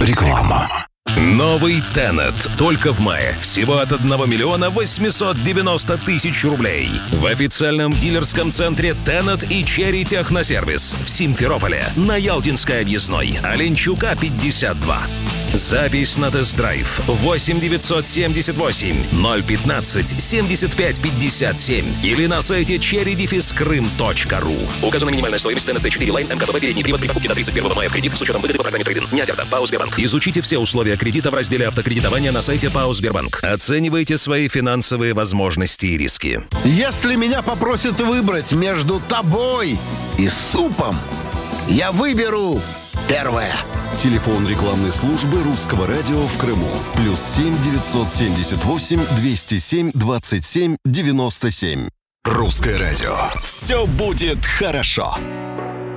Реклама. Новый Тенет. Только в мае. Всего от 1 миллиона 890 тысяч рублей. В официальном дилерском центре Тенет и Черри Техносервис в Симферополе. На Ялтинской объездной. Оленчука, 52. Запись на тест-драйв 8 978 015 75 57 или на сайте cherry-krym.ru. Указана минимальная стоимость Tenet T4 Line МКБ передний привод при покупке до 31 мая в кредит с учетом выгоды по программе трейд-ин. Не оферта. ПАО «Сбербанк». Изучите все условия кредита в разделе автокредитования на сайте ПАО «Сбербанк». Оценивайте свои финансовые возможности и риски. Если меня попросят выбрать между тобой и супом, я выберу первое. Телефон рекламной службы Русского радио в Крыму. +7 978 207 27 97. Русское радио. Все будет хорошо.